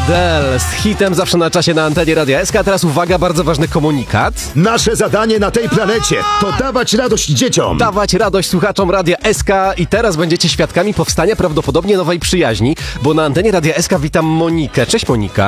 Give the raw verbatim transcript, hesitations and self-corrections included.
Adele z hitem zawsze na czasie na antenie Radia S K. A teraz uwaga, bardzo ważny komunikat. Nasze zadanie na tej planecie to dawać radość dzieciom. Dawać radość słuchaczom Radia S K i teraz będziecie świadkami powstania prawdopodobnie nowej przyjaźni, bo na antenie Radia S K witam Monikę. Cześć Monika.